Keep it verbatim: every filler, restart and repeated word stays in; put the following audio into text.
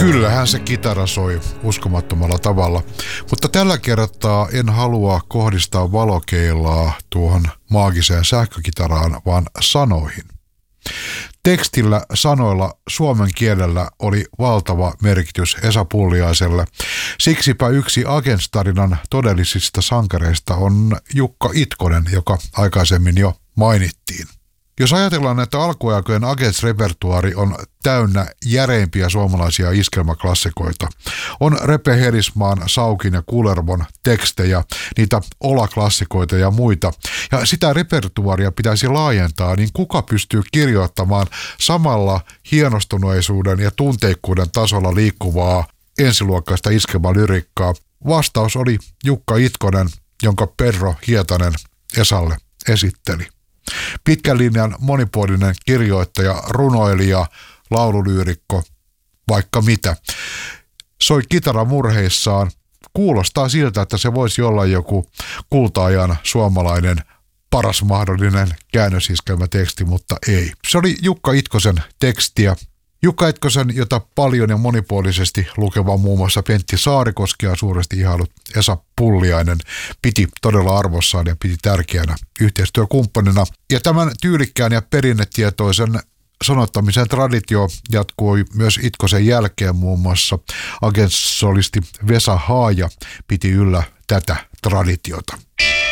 Kyllähän se kitara soi uskomattomalla tavalla, mutta tällä kertaa en halua kohdistaa valokeilaa tuohon maagiseen sähkökitaraan, vaan sanoihin. Tekstillä, sanoilla, suomen kielellä oli valtava merkitys Esa Pulliaiselle. Siksipä yksi Agents-tarinan todellisista sankareista on Jukka Itkonen, joka aikaisemmin jo mainittiin. Jos ajatellaan, että alkuaikojen Agents-repertuaari on täynnä järeimpiä suomalaisia iskelmäklassikoita, on Repe Herismaan, Saukin ja Kullervon tekstejä, niitä olaklassikoita ja muita, ja sitä repertuaaria pitäisi laajentaa, niin kuka pystyy kirjoittamaan samalla hienostuneisuuden ja tunteikkuuden tasolla liikkuvaa ensiluokkaista iskelmälyrikkaa? Vastaus oli Jukka Itkonen, jonka Pedro Hietanen Esalle esitteli. Pitkän linjan monipuolinen kirjoittaja, runoilija, laululyyrikko, vaikka mitä. Soi kitara murheissaan. Kuulostaa siltä, että se voisi olla joku kulta-ajan suomalainen paras mahdollinen käännösiskelmäteksti, mutta ei. Se oli Jukka Itkosen tekstiä. Jukka Itkosen, jota paljon ja monipuolisesti lukeva muun muassa Pentti Saarikoski ja suuresti ihailut Esa Pulliainen piti todella arvossaan ja piti tärkeänä yhteistyökumppanina. Ja tämän tyylikkään ja perinnetietoisen sanottamisen traditio jatkui myös Itkosen jälkeen, muun muassa Agents-solisti Vesa Haaja piti yllä tätä traditiota.